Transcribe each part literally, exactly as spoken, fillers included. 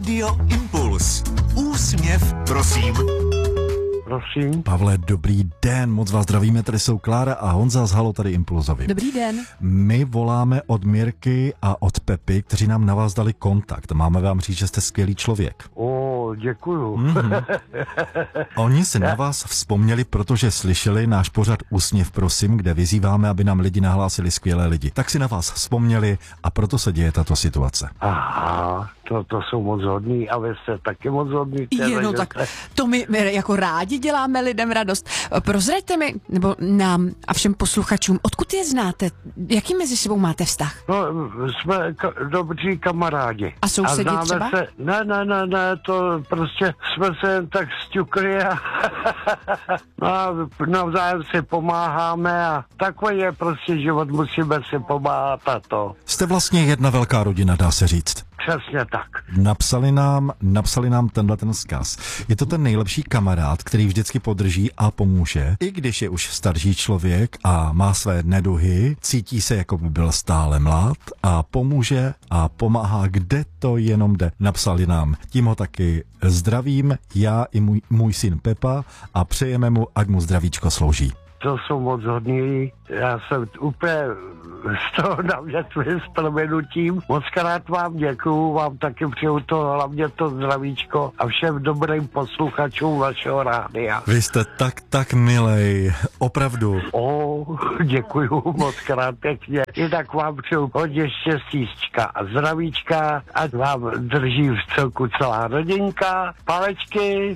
Rádio Impuls. Úsměv, prosím. Prosím. Pavle, dobrý den, moc vás zdravíme, tady jsou Klára a Honza z Halo tady Impulzovi. Dobrý den. My voláme od Mirky a od Pepy, kteří nám na vás dali kontakt. Máme vám říct, že jste skvělý člověk. O, děkuju. Mm-hmm. Oni se na vás vzpomněli, protože slyšeli náš pořad Úsměv, prosím, kde vyzýváme, aby nám lidi nahlásili skvělé lidi. Tak si na vás vzpomněli a proto se děje tato situace. Aha, to, to jsou moc hodný a vy jste taky moc hodný. Je, no tak to my, my jako rádi děláme lidem radost. Prozraďte mi, nebo nám a všem posluchačům, odkud je znáte? Jaký mezi sebou máte vztah? No, jsme ka- dobří kamarádi. A sousedí a třeba? Se, ne, ne, ne, ne, to prostě jsme se jen tak sťukli a, a navzájem si pomáháme a takový je prostě život, musíme si pomáhat a to. Jste vlastně jedna velká rodina, dá se říct. Přesně tak. Napsali nám, napsali nám tenhle ten vzkaz. Je to ten nejlepší kamarád, který vždycky podrží a pomůže, i když je už starší člověk a má své neduhy, cítí se, jako by byl stále mlád a pomůže a pomáhá, kde to jenom jde. Napsali nám. Tím ho taky zdravím, já i můj, můj syn Pepa a přejeme mu, ať mu zdravíčko slouží. To jsou moc hodní. Já jsem úplně z toho navdětví s proměnutím. Moc krát vám děkuju, vám taky přeju to, hlavně to zdravíčko a všem dobrým posluchačům vašeho rádia. Vy jste tak, tak milej, opravdu. O, děkuju moc krát pěkně. Jinak vám přeju hodně štěstíčka a zdravíčka, ať vám drží v celku celá rodinka, palečky.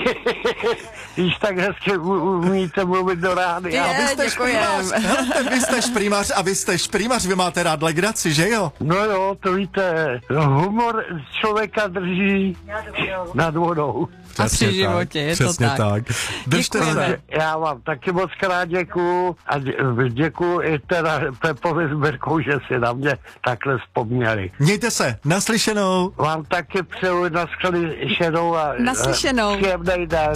Když tak hezky umíte mluvit do rádia. Je, vy jste šprýmař, hele, vy jste šprýmař a vy jste šprýmař, vy máte rád legraci, že jo? No jo, to víte, humor člověka drží nad vodou. A při životě, je to přesně tak. tak. Držte se. Já vám taky moc krát děkuju a dě- děkuju i teda Pepovi s Mirkou, že si na mě takhle vzpomněli. Mějte se, naslyšenou. Vám taky přeju naslyšenou a Naslyšenou. příjemný den.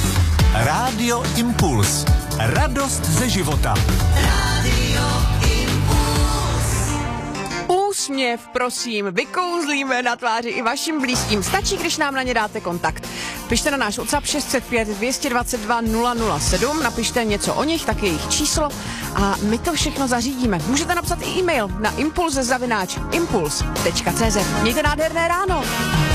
Rádio Impuls. Radost ze života. Úsměv, prosím, vykouzlíme na tváři i vašim blízkým. Stačí, když nám na ně dáte kontakt. Pište na náš WhatsApp šest set pět dvě dva dva nula nula sedm, napište něco o nich, tak jejich číslo a my to všechno zařídíme. Můžete napsat i e-mail na impulse zavináč impuls tečka cé zet. Mějte nádherné ráno.